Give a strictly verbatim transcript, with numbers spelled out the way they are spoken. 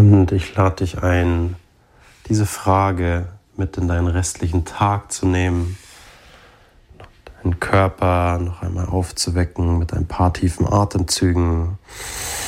Und ich lade dich ein, diese Frage mit in deinen restlichen Tag zu nehmen, deinen Körper noch einmal aufzuwecken mit ein paar tiefen Atemzügen.